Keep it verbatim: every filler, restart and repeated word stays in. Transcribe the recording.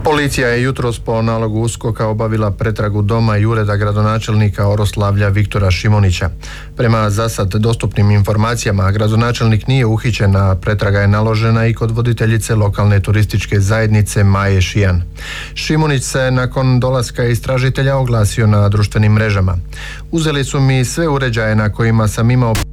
Policija je jutros po nalogu USKOK-a obavila pretragu doma i ureda gradonačelnika Oroslavlja Viktora Šimunića. Prema zasad dostupnim informacijama, gradonačelnik nije uhićen, a pretraga je naložena i kod voditeljice lokalne turističke zajednice Maje Šijan. Šimunić se nakon dolaska istražitelja oglasio na društvenim mrežama. Uzeli su mi sve uređaje na kojima sam imao